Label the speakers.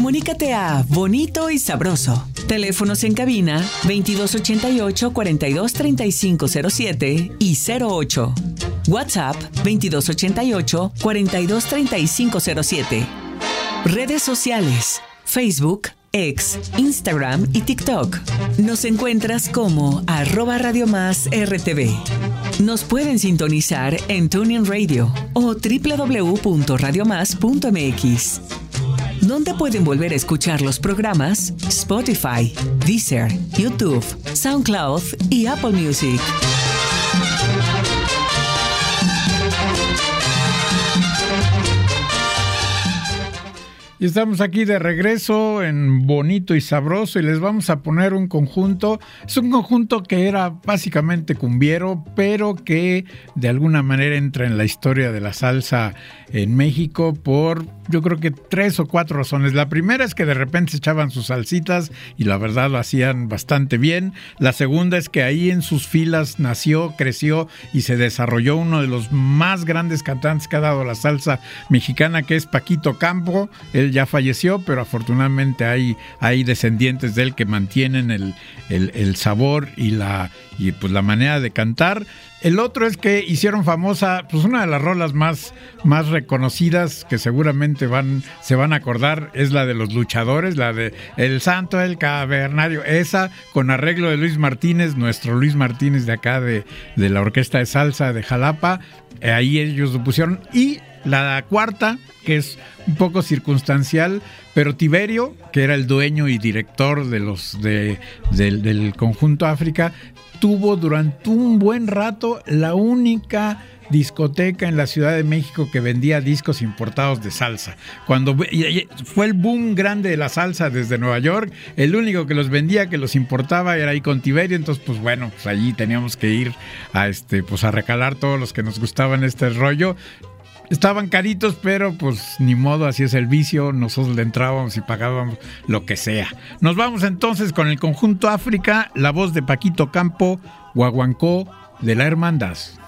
Speaker 1: Comunícate a Bonito y Sabroso. Teléfonos en cabina 2288-423507 y 08. WhatsApp 2288-423507. Redes sociales: Facebook, X, Instagram y TikTok. Nos encuentras como @Radio+RTV. Nos pueden sintonizar en TuneIn Radio o www.radiomás.mx. ¿Dónde pueden volver a escuchar los programas? Spotify, Deezer, YouTube, SoundCloud y Apple Music.
Speaker 2: Y estamos aquí de regreso en Bonito y Sabroso y les vamos a poner un conjunto. Es un conjunto que era básicamente cumbiero, pero que de alguna manera entra en la historia de la salsa en México por, yo creo que 3 o 4 razones. La primera es que de repente se echaban sus salsitas y la verdad lo hacían bastante bien. La segunda es que ahí en sus filas nació, creció y se desarrolló uno de los más grandes cantantes que ha dado la salsa mexicana, que es Paquito Campo. Él ya falleció, pero afortunadamente hay descendientes de él que mantienen el sabor y pues la manera de cantar. El otro es que hicieron famosa, pues una de las rolas más reconocidas que seguramente se van a acordar, es la de los luchadores, la de El Santo, el Cavernario, esa con arreglo de Luis Martínez, nuestro Luis Martínez de acá de la Orquesta de Salsa de Jalapa. Ahí ellos lo pusieron. Y la cuarta, que es un poco circunstancial, pero Tiberio, que era el dueño y director del Conjunto África, tuvo durante un buen rato la única discoteca en la Ciudad de México que vendía discos importados de salsa. Cuando fue el boom grande de la salsa desde Nueva York, el único que los vendía, que los importaba, era ahí con Tiberio. Entonces, pues bueno, pues allí teníamos que ir a recalar todos los que nos gustaban este rollo. Estaban caritos, pero pues ni modo, así es el vicio. Nosotros le entrábamos y pagábamos lo que sea. Nos vamos entonces con el Conjunto África, la voz de Paquito Campo, Guaguancó de la Hermandad.